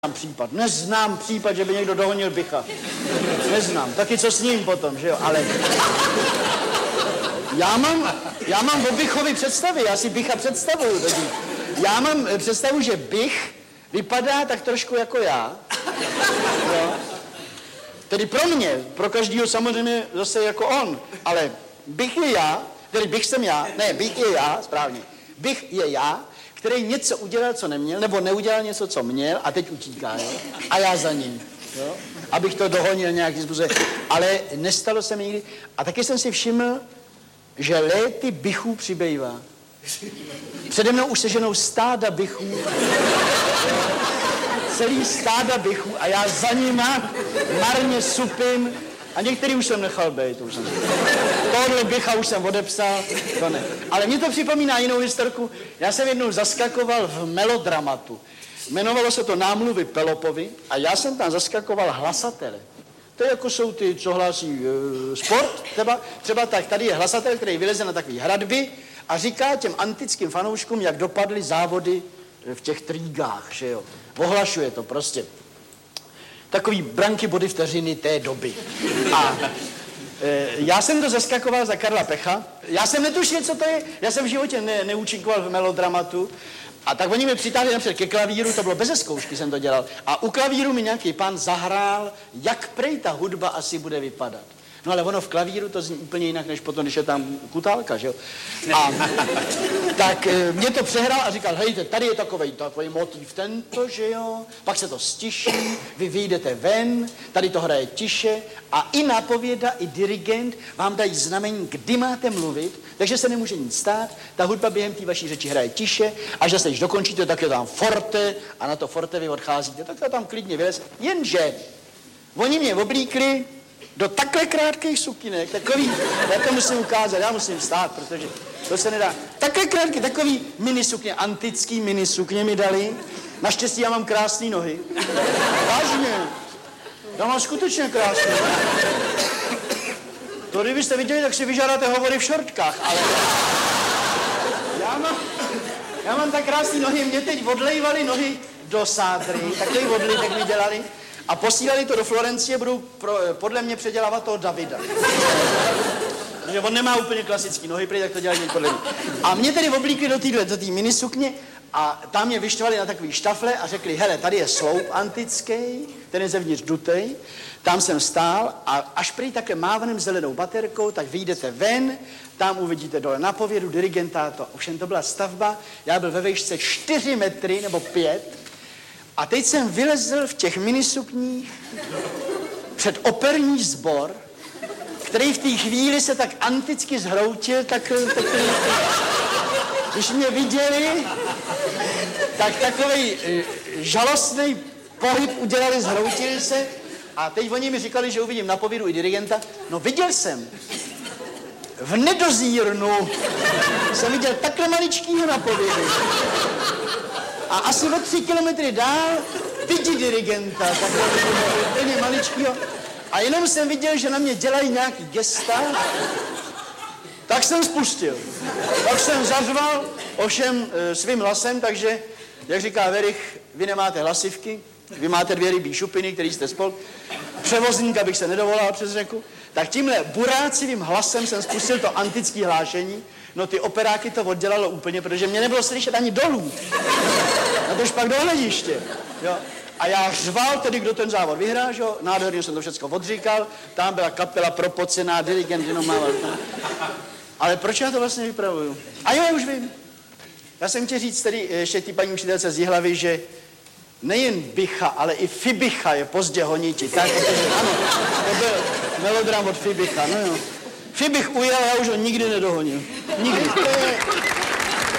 případ. Neznám případ, že by někdo dohonil bycha. Neznám. Taky co s ním potom, že jo? Ale já mám o bychovi představy, já si bycha představuju. Taky. Já mám představu, že bych vypadá tak trošku jako já. Jo? Tedy pro mě, pro každýho samozřejmě zase jako on, ale bych je já, tedy bych jsem já, ne, bych je já, správně. Bych je já, který něco udělal, co neměl, nebo neudělal něco, co měl a teď utíká, jo? A já za ním, jo? Abych to dohonil nějakým způsobem. Ale nestalo se mi nikdy. A taky jsem si všiml, že léty bychů přibývá. Přede mnou už seženou stáda bychů. Celý stáda bychů a já za nima marně supím a některý už jsem nechal být. Tohle bycha už jsem odepsal, to ne. Ale mě to připomíná jinou historku. Já jsem jednou zaskakoval v melodramatu. Jmenovalo se to Námluvy Pelopovi a já jsem tam zaskakoval hlasatele. To jako jsou ty, co hlásí sport, třeba tak. Tady je hlasatel, který vyleze na takové hradby a říká těm antickým fanouškům, jak dopadly závody v těch trígách, že jo. Ohlašuje to prostě. Takový branky body vteřiny té doby. A já jsem to zaskakoval za Karla Pecha. Já jsem netušil, co to je. Já jsem v životě neúčinkoval v melodramatu. A tak oni mi přitáhli napřed ke klavíru, to bylo beze zkoušky, jsem to dělal. A u klavíru mi nějaký pán zahrál, jak prej ta hudba asi bude vypadat. No ale ono v klavíru to zní úplně jinak, než potom, když je tam kutálka, že jo. A tak mě to přehrál a říkal, hejte, tady je takovej motiv tento, že jo. Pak se to stiší, vy vyjdete ven, tady to hraje tiše a i nápověda, i dirigent vám dají znamení, kdy máte mluvit, takže se nemůže nic stát, ta hudba během té vaší řeči hraje tiše, až zase, když dokončíte, tak je tam forte a na to forte vy odcházíte, tak to tam klidně vylez, jenže oni mě oblíkli do takhle krátkých sukinek, takový, já to musím ukázat, já musím vstát, protože to se nedá. Takhle krátké, takový minisukně, antický minisukně mi dali. Naštěstí já mám krásné nohy. Vážně. Já mám skutečně krásné. To kdybyste viděli, tak si vyžádáte hovory v šortkách, ale já mám tak krásné nohy, mě teď odlejvali nohy do sádry, takový odlejtek mi dělali. A posílali to do Florencie, budou podle mě předělávat toho Davida. Protože on nemá úplně klasický nohy, tak to dělají podle mě. A mě tedy oblíkli do té minisukně a tam mě vyštvali na takový štafle a řekli, hele, tady je sloup antický, ten je zevnitř dutej, tam jsem stál a až prý takhle mávaným zelenou baterkou, tak vyjdete ven, tam uvidíte dole napovědu, dirigenta, to. Ovšem to byla stavba, já byl ve výšce 4 metry nebo 5, a teď jsem vylezl v těch minisukních před operní sbor, který v té chvíli se tak anticky zhroutil, tak když mě viděli, tak takovej žalostný pohyb udělali, zhroutili se a teď oni mi říkali, že uvidím napovědu i dirigenta. No viděl jsem. V nedozírnu jsem viděl takhle maličkýho napovědu. A asi o 3 kilometry dál vidí dirigenta, takhle maličkýho. A jenom jsem viděl, že na mě dělají nějaký gesta, tak jsem spustil. Tak jsem zařval, ovšem svým hlasem, takže, jak říká Verich, vy nemáte hlasivky, vy máte 2 rybí šupiny, který jste spol. Převozníka bych se nedovolal přes řeku. Tak tímhle burácivým hlasem jsem spustil to antické hlášení. No ty operáky to oddělalo úplně, protože mě nebylo slyšet ani dolů. A to už pak do hlediště. Jo. A já řval tedy, kdo ten závod vyhrál, že? Nádherně jsem to všechno odříkal, tam byla kapela propocená, dirigent jenom mával. Ale proč já to vlastně vypravuju? A jo, já už vím. Já jsem chtěl říct tedy ještě ty paní učitelce z Jihlavy, že nejen bycha, ale i fibicha je pozdě honiti. Tak, protože, ano, to byl melodram od fibicha, no jo. Fibich ujel, já už ho nikdy nedohonil. Nikdy.